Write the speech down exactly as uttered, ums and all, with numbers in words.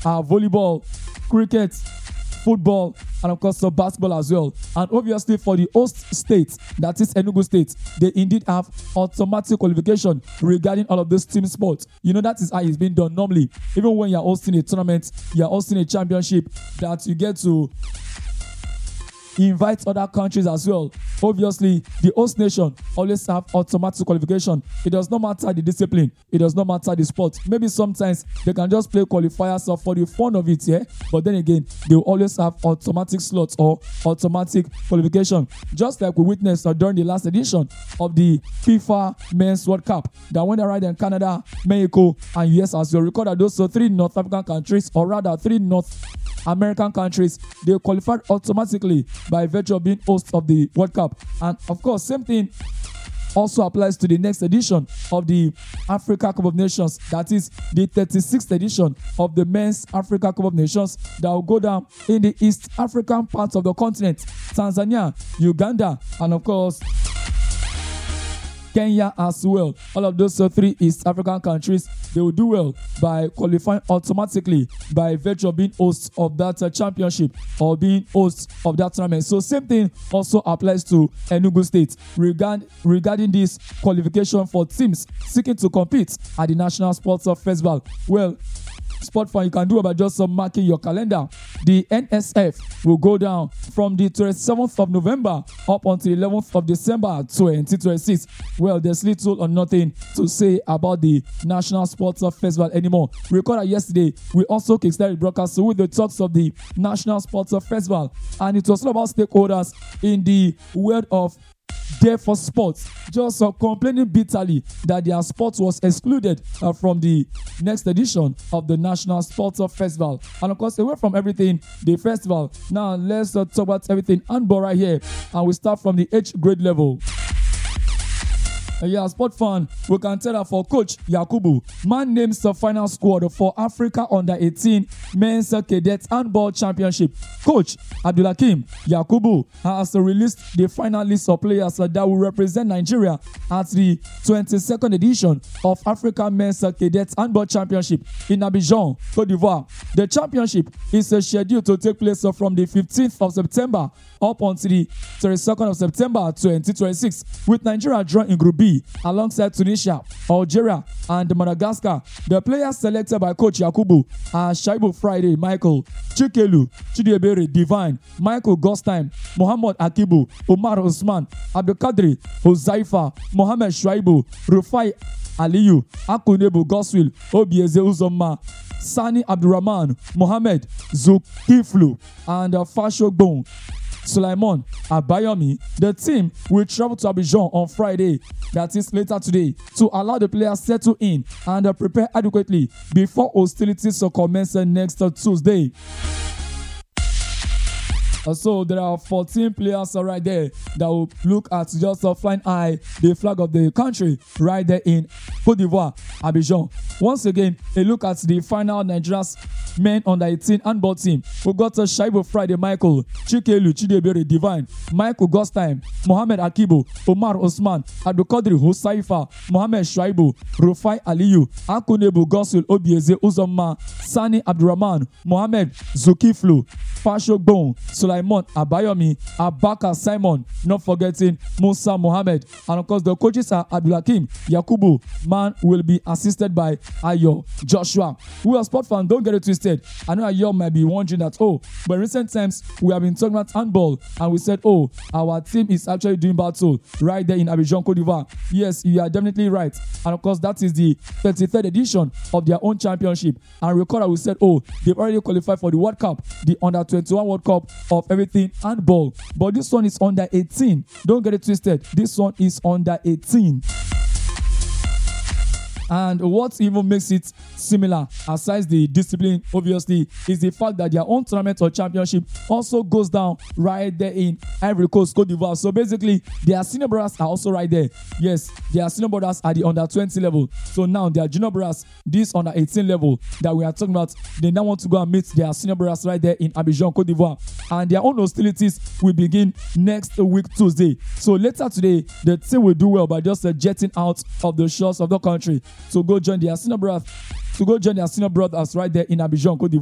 uh, volleyball, cricket, football, and of course so basketball as well. And obviously for the host state, that is Enugu State, they indeed have automatic qualification regarding all of those team sports. You know, that is how it's been done normally. Even when you're hosting a tournament, you're hosting a championship, that you get to invite other countries as well. Obviously, the host nation always have automatic qualification. It does not matter the discipline. It does not matter the sport. Maybe sometimes they can just play qualifiers or for the fun of it, yeah. But then again, they will always have automatic slots or automatic qualification. Just like we witnessed uh, during the last edition of the FIFA Men's World Cup that went around in Canada, Mexico, and U S as well. Record that those so three North African countries, or rather three North American countries, they qualified automatically by virtue of being hosts of the World Cup. And of course, same thing also applies to the next edition of the Africa Cup of Nations. That is the thirty-sixth edition of the Men's Africa Cup of Nations that will go down in the East African part of the continent. Tanzania, Uganda, and of course Kenya as well. All of those uh, three East African countries, they will do well by qualifying automatically by virtue of being hosts of that uh, championship or being hosts of that tournament. So same thing also applies to Enugu State regard, regarding this qualification for teams seeking to compete at the National Sports Festival. Well, sport fan, you can do about just some marking your calendar. The N S F will go down from the twenty-seventh of November up until the eleventh of December twenty twenty-six. Well, there's little or nothing to say about the National Sports Festival anymore. Recall that yesterday we also kickstarted broadcast with the talks of the National Sports Festival, and it was all about stakeholders in the world of there for sports, just uh, complaining bitterly that their sport was excluded uh, from the next edition of the National Sports Festival. And of course, away from everything, the festival. Now let's uh, talk about everything handball right here, and we start from the H grade level. Uh, yeah, sport fan, we can tell that for Coach Yakubu, man names the final squad for Africa Under eighteen Men's Cadet Handball Championship. Coach Abdulhakeem Yakubu has released the final list of players that will represent Nigeria at the twenty-second edition of Africa Men's Cadet Handball Championship in Abidjan, Cote d'Ivoire. The championship is scheduled to take place from the fifteenth of September up until the twenty-second of September twenty twenty-six, with Nigeria drawn in Group B alongside Tunisia, Algeria, and Madagascar. The players selected by Coach Yakubu are Shaibu Friday Michael, Chikelu Chidiebere Divine, Michael Gostime, Muhammad Akibu, Omar Usman, Abdulkadri Huzaifa, Mohammed Shuaibu, Rufai Aliyu, Akunebu Goswil, Obieze Uzoma, Sani Abdurrahman, Mohammed Zulkiflu, and uh, Fashogbon Sulaiman Abayomi. The team will travel to Abidjan on Friday, that is later today, to allow the players settle in and uh, prepare adequately before hostilities will commence next uh, Tuesday. Uh, so there are fourteen players uh, right there that will look at just uh, flying high the flag of the country right there in Cote d'Ivoire, Abidjan. Once again, a look at the final Nigeria's men under eighteen handball team. We got uh, Shaibu Friday Michael, Chikelu Chidiebere Divine, Michael Gostime, Mohammed Akibu, Omar Osman, Abdulkadir Husaifa, Mohammed Shuaibu, Rufai Aliyu, Akunebu Gosul Obieze Uzoma, Sani Abdurrahman, Mohammed Zulkiflu, Fashogbon, Sulaiman Abayomi, Abaka Simon, not forgetting Musa Mohammed. And of course, the coaches are Abdulhakeem Yakubu. Man will be assisted by Ayo Joshua. We are sport fans, don't get it twisted. I know Ayo might be wondering that, oh, but in recent times, we have been talking about handball, and we said, oh, our team is actually doing battle right there in Abidjan, Cote d'Ivoire. Yes, you are definitely right. And of course, that is the thirty-third edition of their own championship. And recall that we said, oh, they've already qualified for the World Cup, the under twenty-one World Cup of everything handball. But this one is under eighteen. Don't get it twisted. This one is under eighteen. And what even makes it similar, aside the discipline, obviously, is the fact that their own tournament or championship also goes down right there in Ivory Coast, Cote d'Ivoire. So basically, their senior brothers are also right there. Yes, their senior brothers are the under twenty level. So now their junior brothers, this under eighteen level that we are talking about, they now want to go and meet their senior brothers right there in Abidjan, Cote d'Ivoire. And their own hostilities will begin next week, Tuesday. So later today, the team will do well by just uh, jetting out of the shores of the country to go join their senior brothers, to go join their senior brothers right there in Abidjan, Cote d'Ivoire.